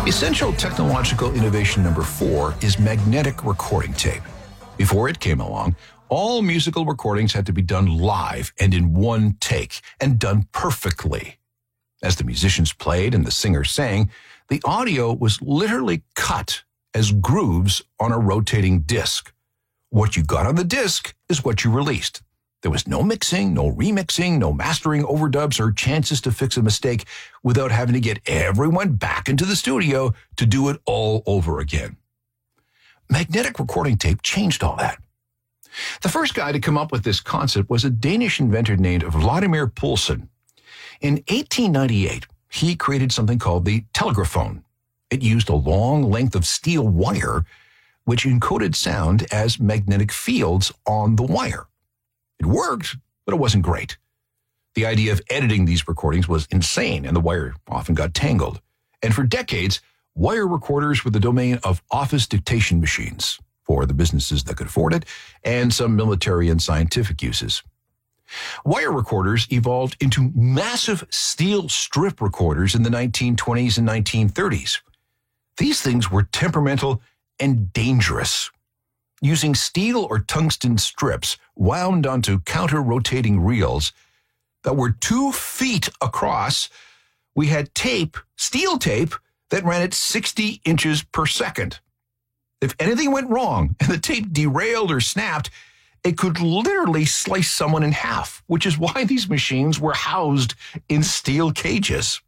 Essential technological innovation number 4 is magnetic recording tape. Before it came along, all musical recordings had to be done live and in one take, and done perfectly. As the musicians played and the singer sang, the audio was literally cut as grooves on a rotating disc. What you got on the disc is what you released. There was no mixing, no remixing, no mastering overdubs or chances to fix a mistake without having to get everyone back into the studio to do it all over again. Magnetic recording tape changed all that. The first guy to come up with this concept was a Danish inventor named Vladimir Poulsen. In 1898, he created something called the telegraphone. It used a long length of steel wire which encoded sound as magnetic fields on the wire. It worked, but it wasn't great. The idea of editing these recordings was insane, and the wire often got tangled. And for decades, wire recorders were the domain of office dictation machines for the businesses that could afford it, and some military and scientific uses. Wire recorders evolved into massive steel strip recorders in the 1920s and 1930s. These things were temperamental and dangerous. Using steel or tungsten strips wound onto counter-rotating reels that were 2 feet across, we had tape, steel tape, that ran at 60 inches per second. If anything went wrong and the tape derailed or snapped, it could literally slice someone in half, which is why these machines were housed in steel cages.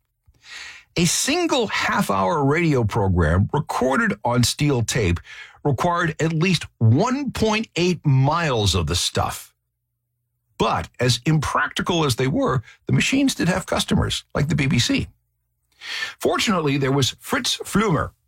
A single half-hour radio program recorded on steel tape required at least 1.8 miles of the stuff. But as impractical as they were, the machines did have customers, like the BBC. Fortunately, there was Fritz Flümer,